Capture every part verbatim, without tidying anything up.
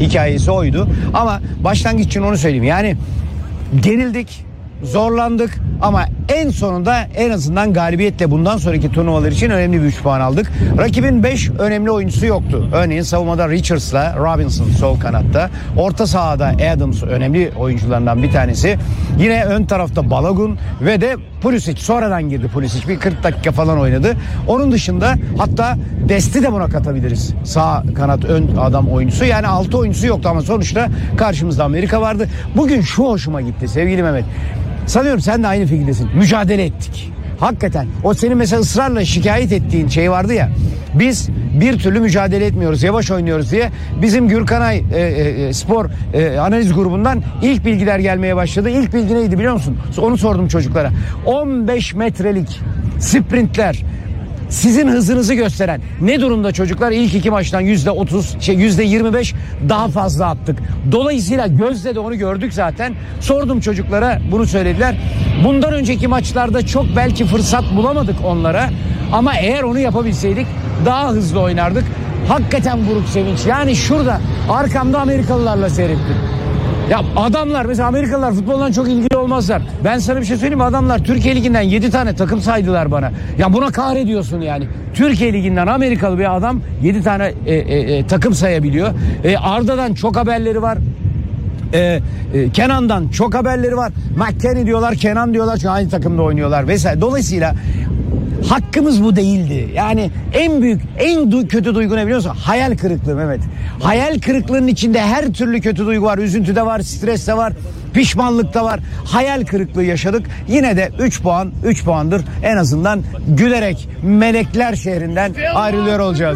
hikayesi oydu. Ama başlangıç için onu söyleyeyim. Yani gerildik, zorlandık ama en sonunda en azından galibiyetle bundan sonraki turnuvalar için önemli bir üç puan aldık. Rakibin beş önemli oyuncusu yoktu. Örneğin savunmada Richards'la Robinson sol kanatta. Orta sahada Adams önemli oyuncularından bir tanesi. Yine ön tarafta Balogun ve de Pulisic. Sonradan girdi Pulisic. Bir kırk dakika falan oynadı. Onun dışında hatta Dest'i de buna katabiliriz. Sağ kanat ön adam oyuncusu. Yani altı oyuncusu yoktu ama sonuçta karşımızda Amerika vardı. Bugün şu hoşuma gitti sevgili Mehmet. Sanıyorum sen de aynı fikirdesin. Mücadele ettik. Hakikaten. O senin mesela ısrarla şikayet ettiğin şey vardı ya. Biz bir türlü mücadele etmiyoruz, yavaş oynuyoruz diye. Bizim Gürkanay e, e, spor e, analiz grubundan ilk bilgiler gelmeye başladı. İlk bilgi neydi biliyor musun? Onu sordum çocuklara. on beş metrelik sprintler. Sizin hızınızı gösteren ne durumda çocuklar? İlk iki maçtan yüzde otuz, şey yüzde yirmi beş daha fazla attık. Dolayısıyla gözle de onu gördük zaten. Sordum çocuklara, bunu söylediler. Bundan önceki maçlarda çok belki fırsat bulamadık onlara. Ama eğer onu yapabilseydik daha hızlı oynardık. Hakikaten buruk sevinç. Yani şurada arkamda Amerikalılarla seyrettim. Ya adamlar mesela Amerikalılar futboldan çok ilgili olmazlar. Ben sana bir şey söyleyeyim mi? Adamlar Türkiye Ligi'nden yedi tane takım saydılar bana. Ya buna kahrediyorsun yani. Türkiye Ligi'nden Amerikalı bir adam yedi tane e, e, e, takım sayabiliyor. E, Arda'dan çok haberleri var. E, e, Kenan'dan çok haberleri var. McKennie diyorlar, Kenan diyorlar çünkü aynı takımda oynuyorlar vesaire. Dolayısıyla hakkımız bu değildi. Yani en büyük, en du- kötü duygu ne biliyor musun? Hayal kırıklığı Mehmet. Hayal kırıklığının içinde her türlü kötü duygu var. Üzüntü de var, stres de var, pişmanlık da var. Hayal kırıklığı yaşadık. Yine de üç puan, üç puandır. En azından gülerek melekler şehrinden ayrılıyor olacağız.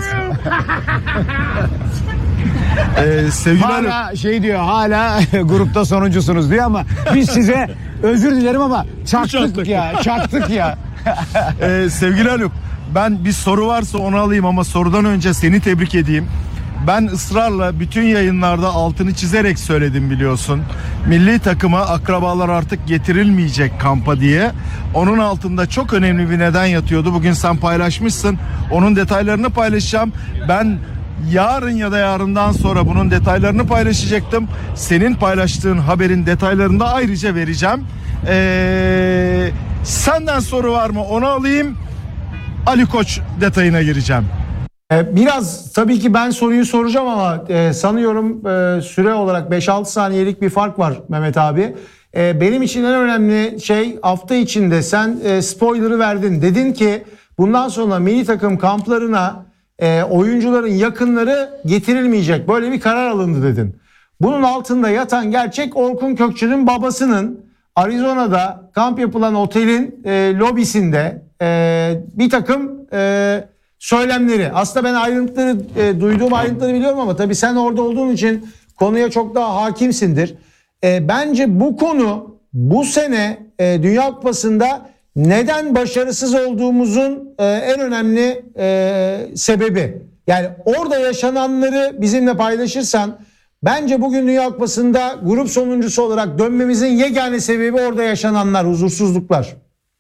Ee, sevgili Haluk, Hala şey diyor, hala grupta sonuncusunuz diyor ama biz size özür dilerim ama çaktık ya, çaktık ya. e, sevgili Haluk, ben bir soru varsa onu alayım ama sorudan önce seni tebrik edeyim. Ben ısrarla bütün yayınlarda altını çizerek söyledim biliyorsun. Milli takıma akrabalar artık getirilmeyecek kampa diye. Onun altında çok önemli bir neden yatıyordu. Bugün sen paylaşmışsın. Onun detaylarını paylaşacağım. Ben yarın ya da yarından sonra bunun detaylarını paylaşacaktım. Senin paylaştığın haberin detaylarını da ayrıca vereceğim. Eee... Senden soru var mı? Onu alayım. Ali Koç detayına gireceğim. Biraz tabii ki ben soruyu soracağım ama e, sanıyorum e, süre olarak beş altı saniyelik bir fark var Mehmet abi. E, benim için en önemli şey hafta içinde sen e, spoiler'ı verdin. Dedin ki bundan sonra milli takım kamplarına e, oyuncuların yakınları getirilmeyecek. Böyle bir karar alındı dedin. Bunun altında yatan gerçek Orkun Kökçü'nün babasının Arizona'da kamp yapılan otelin e, lobisinde e, bir takım e, söylemleri. Aslında ben ayrıntıları e, duyduğum ayrıntıları biliyorum ama tabii sen orada olduğun için konuya çok daha hakimsindir. E, bence bu konu bu sene e, Dünya Kupası'nda neden başarısız olduğumuzun e, en önemli e, sebebi. Yani orada yaşananları bizimle paylaşırsan bence bugün Dünya Kupası'nda grup sonuncusu olarak dönmemizin yegane sebebi orada yaşananlar, huzursuzluklar.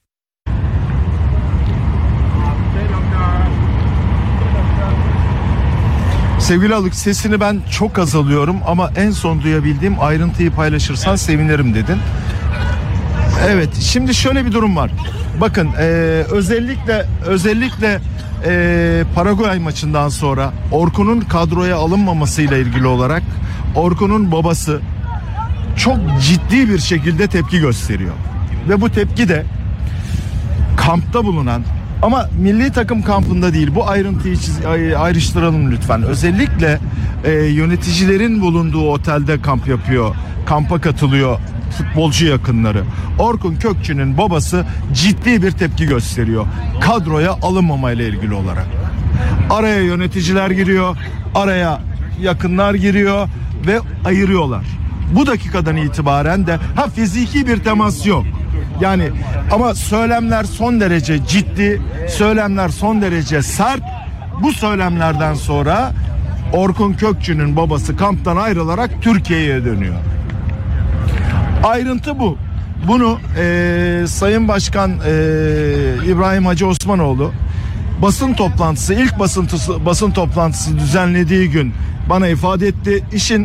Sevgili Haluk, sesini ben çok az alıyorum ama en son duyabildiğim ayrıntıyı paylaşırsan sevinirim dedin. Evet, şimdi şöyle bir durum var. Bakın e, özellikle özellikle e, Paraguay maçından sonra Orkun'un kadroya alınmamasıyla ilgili olarak Orkun'un babası çok ciddi bir şekilde tepki gösteriyor. Ve bu tepki de kampta bulunan, ama milli takım kampında değil, bu ayrıntıyı çiz, ayrıştıralım lütfen. Özellikle e, yöneticilerin bulunduğu otelde kamp yapıyor, kampa katılıyor futbolcu yakınları. Orkun Kökçü'nün babası ciddi bir tepki gösteriyor kadroya alınmamayla ilgili olarak. Araya yöneticiler giriyor, araya yakınlar giriyor ve ayırıyorlar. Bu dakikadan itibaren de ha fiziki bir temas yok. Yani ama söylemler son derece ciddi, söylemler son derece sert. Bu söylemlerden sonra Orkun Kökçü'nün babası kamptan ayrılarak Türkiye'ye dönüyor. Ayrıntı bu. Bunu e, Sayın Başkan e, İbrahim Hacı Osmanoğlu basın toplantısı, ilk basın, basın toplantısı düzenlediği gün bana ifade etti. İşin